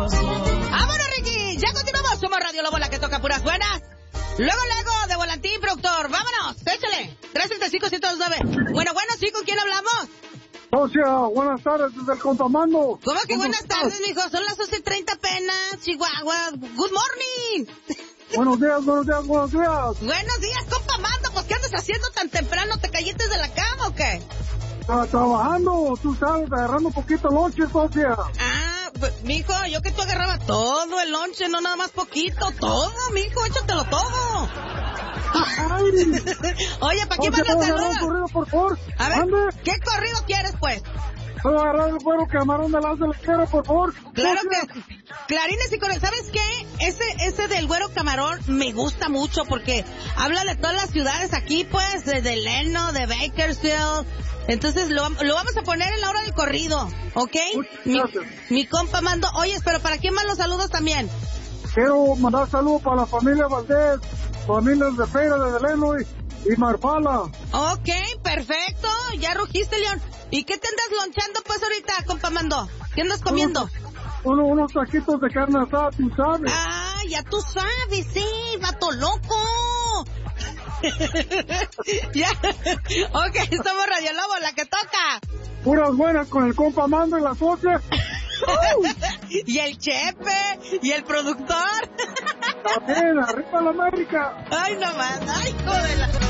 ¡Vámonos, Ricky! Ya continuamos. Somos Radio Lobo, la que toca puras buenas. Luego, de Volantín, productor. ¡Vámonos! Échale. 335-129. Bueno, sí, ¿con quién hablamos? Socia, buenas tardes desde el Contramando. ¿Cómo que buenas tardes, mijo? Son las 11:30 apenas, Chihuahua. ¡Good morning! Buenos días. Buenos días, compa Mando. Pues, ¿qué andas haciendo tan temprano? ¿Te caíste de la cama o qué? Trabajando, tú sabes, agarrando un poquito lonche, socia. Ah, mijo, yo que tú agarraba todo el lonche, no nada más poquito. Todo, mijo, échatelo todo. Oye, ¿para quién vas a saludar? Corrido, por favor. A ver, ¿Ande? ¿qué corrido quieres, pues? ¿Puedo agarrar el güero camarón de las de la izquierda, por favor? Claro socia. que... Clarines y Corea, ¿sabes qué? Ese del güero camarón me gusta mucho porque habla de todas las ciudades aquí, pues, de Leno, de Bakersfield. Entonces lo vamos a poner en la hora del corrido, ¿ok? Mi compa Mando. Oye, pero ¿para quién más los saludos también? Quiero mandar saludos para la familia Valdés, familias de Feira, de Leno y Marfala. Ok, perfecto. Ya rugiste, León. ¿Y qué te andas lonchando, pues, ahorita, compa Mando? ¿Qué andas comiendo? Unos taquitos de carne asada, tú sabes. Ah, ya tú sabes, sí, vato loco. Ya. Ok, somos Radio Lobo, la que toca. Puras buenas con el compa Mando y la socia. Y el chepe, y el productor. También, arriba la América. Ay, no más, ay, joder.